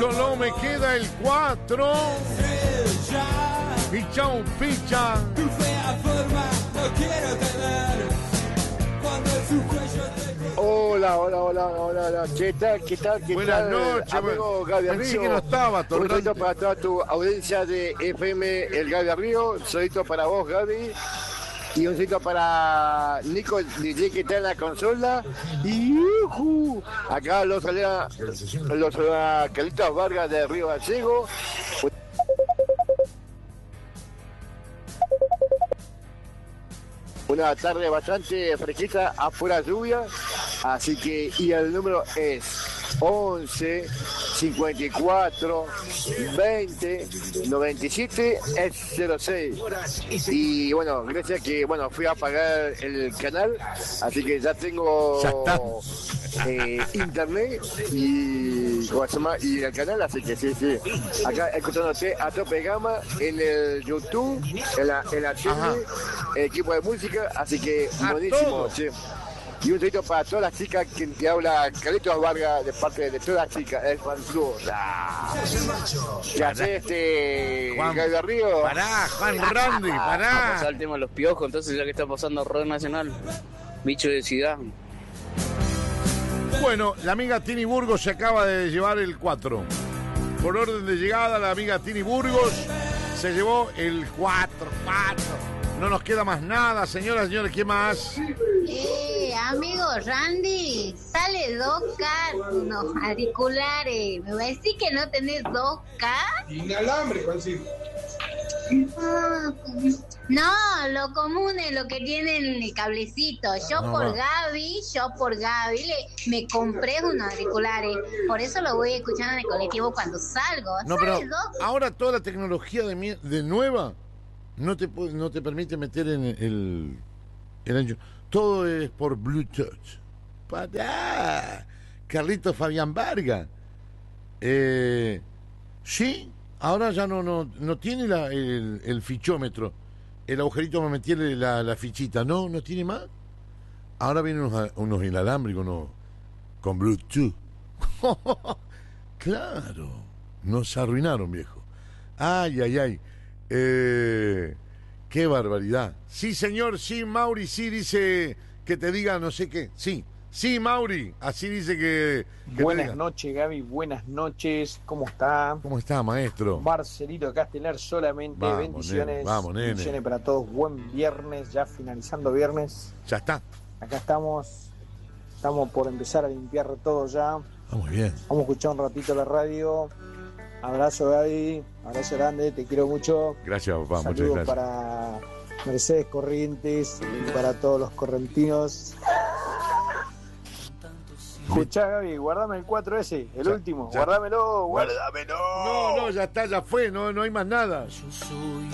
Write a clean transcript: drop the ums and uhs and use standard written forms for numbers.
solo me queda el 4. Picha un picha. Tu fea forma no quiero tener. Cuando su cuello te... Hola. ¿Qué tal? Buenas noches, amigo Gaby pensé Río. que no estaba, Un Torrante. saludito para toda tu audiencia de FM El Gaby Río. Un saludito para vos, Gaby. Y un saludito para Nico, el DJ que está en la consola. Y acá los saluda Carlitos Vargas de Río Gallego. Una tarde bastante fresquita, afuera lluvia, así que, y el número es 11 54 20 97 06. Y bueno, gracias que fui a pagar el canal, así que ya tengo Ya está. internet y el canal, así que sí. Acá escuchándote a tope gama en el YouTube, en la tele, el equipo de música, así que A buenísimo, todos. che. Y un saludo para todas las chicas que te habla Carlitos Vargas de parte de todas las chicas, el fan club. ¿Qué hace Juan, Gaby Río? Pará, Juan Randy, Vamos a pará. pasar el tema de los piojos, entonces ya que está pasando rock nacional. Bicho de ciudad. Bueno, la amiga Tini Burgos se acaba de llevar el 4. Por orden de llegada, la amiga Tini Burgos se llevó el 4. No nos queda más nada, señoras y señores. ¿Qué más? Amigo Randy, sale 2K unos auriculares. ¿Me va a decir que no tenés 2K? Inalámbrico, así. No, lo común es lo que tienen el cablecito. Yo No, por no. Gaby me compré unos auriculares. Por eso lo voy escuchando en el colectivo cuando salgo. No, ¿Sale pero 2K? ahora toda la tecnología de nueva no te permite meter en el ancho. Todo es por Bluetooth. ¡Para! Carlitos Fabián Vargas. Sí, ahora ya no tiene el fichómetro. El agujerito para meterle la fichita. No tiene más. Ahora vienen unos inalámbricos, con Bluetooth. Claro, nos arruinaron, viejo. Ay. Qué barbaridad. Sí, señor, sí, Mauri, sí dice que te diga no sé qué. Sí, Mauri, así dice que te Buenas diga. noches, Gaby, buenas noches. ¿Cómo está? ¿Cómo está, maestro? Marcelito de Castelar, solamente Vamos, bendiciones. nene, vamos, nene. Bendiciones para todos. Buen viernes, ya finalizando viernes. Ya está. Acá estamos por empezar a limpiar todo ya. Muy bien. Vamos a escuchar un ratito la radio. Abrazo, Gaby, abrazo grande, te quiero mucho. Gracias, papá, muchas Saludos gracias. para Mercedes Corrientes y para todos los correntinos. Escuchá, Gaby, guardame el 4S, el Ya, último, ya. guárdamelo. No, ya está, ya fue, no hay más nada. Yo soy